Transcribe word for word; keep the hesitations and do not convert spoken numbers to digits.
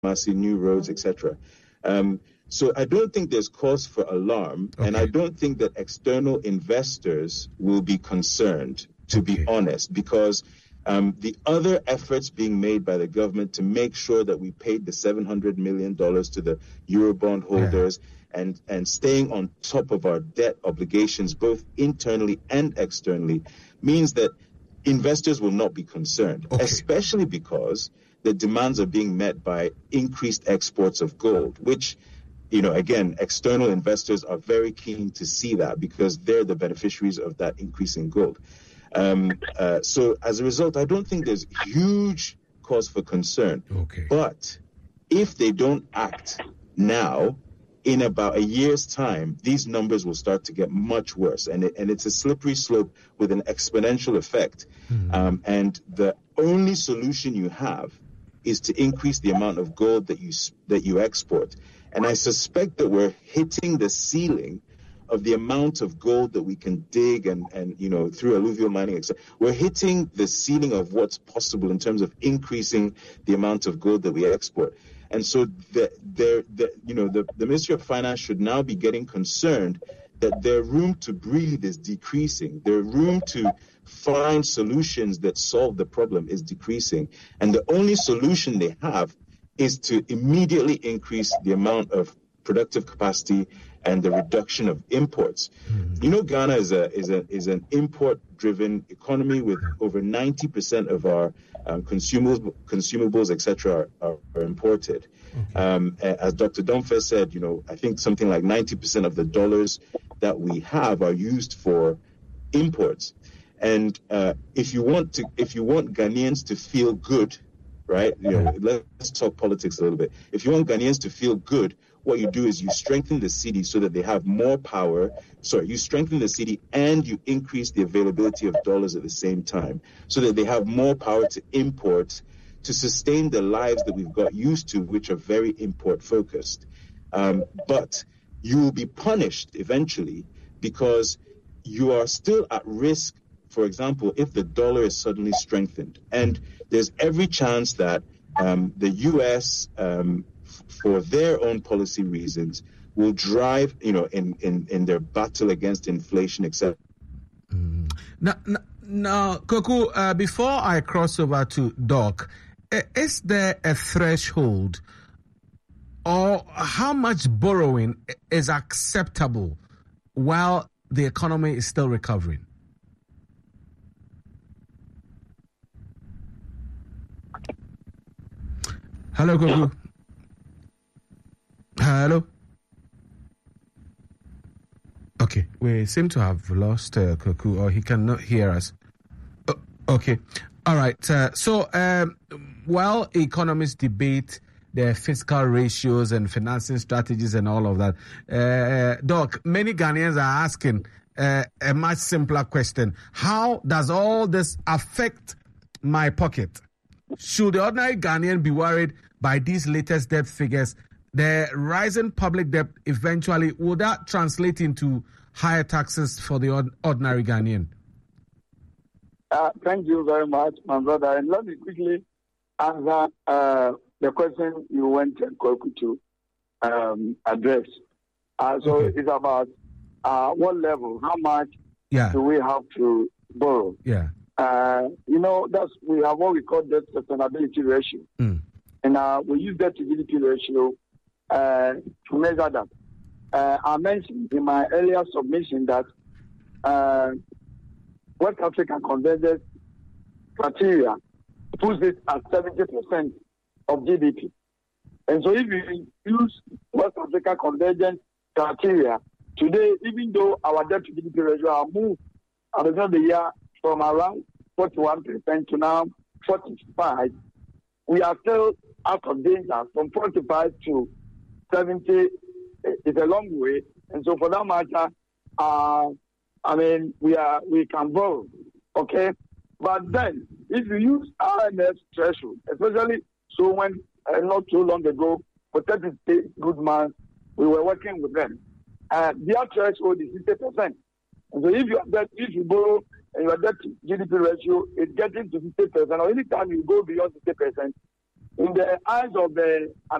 Kumasi, new roads, et cetera. Um, so I don't think there's cause for alarm, okay. and I don't think that external investors will be concerned, to okay. be honest, because um, the other efforts being made by the government to make sure that we paid the seven hundred million dollars to the Eurobond holders yeah. and, and staying on top of our debt obligations, both internally and externally, means that investors will not be concerned, okay. especially because the demands are being met by increased exports of gold, which, you know, again, external investors are very keen to see that because they're the beneficiaries of that increase in gold. Um, uh, so as a result, I don't think there's huge cause for concern. Okay. But if they don't act now, in about a year's time, these numbers will start to get much worse. And, it, and it's a slippery slope with an exponential effect. Mm-hmm. Um, and the only solution you have is to increase the amount of gold that you that you export. And I suspect that we're hitting the ceiling of the amount of gold that we can dig and, and you know, through alluvial mining, et cetera. We're hitting the ceiling of what's possible in terms of increasing the amount of gold that we export. And so, the, the, the, you know, the, the Ministry of Finance should now be getting concerned that their room to breathe is decreasing. Their room to find solutions that solve the problem is decreasing. And the only solution they have is to immediately increase the amount of productive capacity and the reduction of imports. Mm-hmm. You know, Ghana is a is a is an import-driven economy with over ninety percent of our um, consumables, consumables, et cetera, are, are imported. Okay. Um, as Doctor Domfe said, you know, I think something like ninety percent of the dollars that we have are used for imports. And uh, if you want to, if you want Ghanaians to feel good, right? You know, let's talk politics a little bit. If you want Ghanaians to feel good, what you do is you strengthen the city so that they have more power. Sorry, you strengthen the city and you increase the availability of dollars at the same time so that they have more power to import to sustain the lives that we've got used to, which are very import focused. Um, but you will be punished eventually because you are still at risk, for example, if the dollar is suddenly strengthened. And there's every chance that um, the U S, um, for their own policy reasons, will drive, you know, in, in, in their battle against inflation, et cetera. Mm. Now, now, Koku, uh, before I cross over to Doc, is there a threshold or how much borrowing is acceptable while the economy is still recovering? Hello, Koku. Hello. Okay, we seem to have lost uh, Koku, or he cannot hear us. Uh, okay, all right. Uh, so, um, while economists debate the fiscal ratios and financing strategies and all of that, uh, Doc, many Ghanaians are asking uh, a much simpler question: how does all this affect my pocket? Should the ordinary Ghanaian be worried by these latest debt figures? The rising public debt eventually, will that translate into higher taxes for the ordinary Ghanaian? Uh, thank you very much, my brother. And let me quickly answer uh, the question you went to um, address. Uh, so okay. It's about uh, what level, how much yeah. do we have to borrow? Yeah. Uh, you know, that's we have what we call debt sustainability ratio. Mm. And uh, we use debt to G D P ratio uh, to measure that. Uh, I mentioned in my earlier submission that uh, West African Convergence criteria puts it at seventy percent of G D P. And so if we use West African Convergence criteria, today, even though our debt to G D P ratio has moved at the end of the year from around forty-one percent to now forty-five, we are still out of danger. From forty-five to seventy is a long way. And so for that matter, uh, I mean, we are we can borrow, okay? But then, if you use I M F threshold, especially so when uh, not too long ago, for thirty-six good months, we were working with them. Uh, their threshold is fifty percent. And so if you debt, if you borrow and your debt to G D P ratio is getting to fifty percent, or anytime you go beyond fifty percent, in the eyes of the